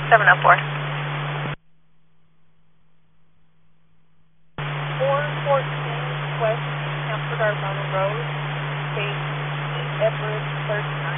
704. 414 West Hanford Arizona Road, State East Everett 39.